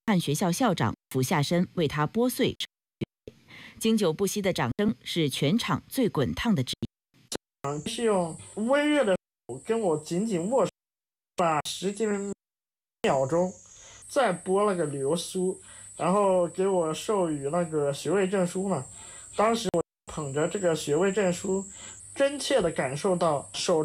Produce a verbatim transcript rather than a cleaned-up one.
汉学校校长俯下身为他拨穗。经久不息的掌声是全场最滚烫的之一。 是用温热的手跟我紧紧握手，把十几秒钟，再拨了个流苏，然后给我授予那个学位证书呢。当时我捧着这个学位证书，真切地感受到手